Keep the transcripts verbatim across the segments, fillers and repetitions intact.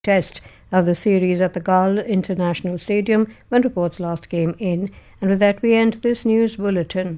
test of the series at the Gul International Stadium when reports last came in. And with that, we end this news bulletin.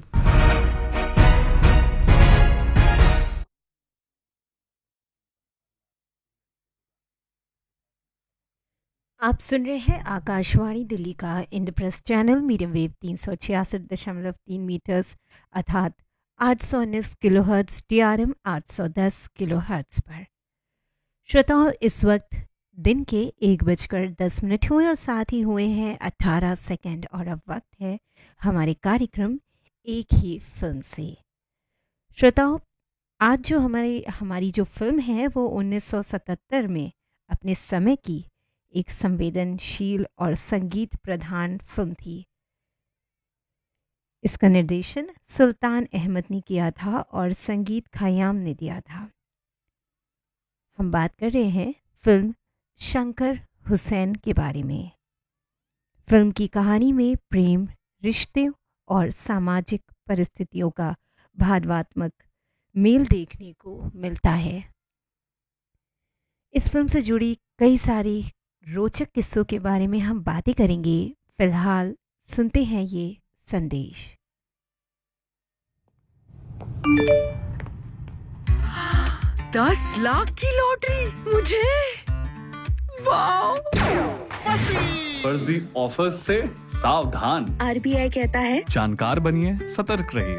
आप सुन रहे हैं आकाशवाणी दिल्ली का Indraprastha channel medium wave तीन सौ छियासठ दशमलव तीन मीटर्स अर्थात आठ सौ उन्नीस kilo hertz T R M आठ सौ दस किलो हर्ट्स पर। श्रोताओं, इस वक्त दिन के एक बजकर दस मिनट हुए और साथ ही हुए हैं अट्ठारह सेकंड और अब वक्त है हमारे कार्यक्रम एक ही फिल्म से। श्रोताओं, आज जो हमारी हमारी जो फिल्म है वो उन्नीस सौ सतहत्तर में अपने समय की एक संवेदनशील और संगीत प्रधान फिल्म थी। इसका निर्देशन सुल्तान अहमद ने किया था और संगीत खयाम ने दिया था। हम बात कर रहे हैं फिल्म शंकर हुसैन के बारे में। फिल्म की कहानी में प्रेम, रिश्ते और सामाजिक परिस्थितियों का भावात्मक मेल देखने को मिलता है। इस फिल्म से जुड़ी कई सारी रोचक किस्सों के बारे में हम बातें करेंगे। फिलहाल सुनते हैं ये संदेश। दस लाख की लॉटरी मुझे, वाह! फर्जी ऑफर्स से सावधान। आर बी आई कहता है जानकार बनिए, सतर्क रहिए।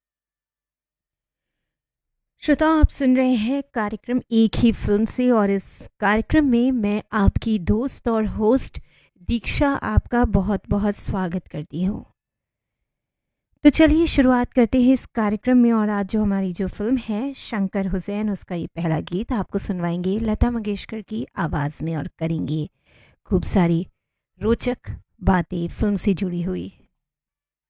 श्रोताओ, आप सुन रहे हैं कार्यक्रम एक ही फिल्म से और इस कार्यक्रम में मैं आपकी दोस्त और होस्ट दीक्षा आपका बहुत बहुत स्वागत करती हूँ। तो चलिए शुरुआत करते हैं इस कार्यक्रम में। और आज जो हमारी जो फिल्म है शंकर हुसैन, उसका ये पहला गीत आपको सुनवाएंगे लता मंगेशकर की आवाज़ में और करेंगे खूब सारी रोचक बातें फिल्म से जुड़ी हुई।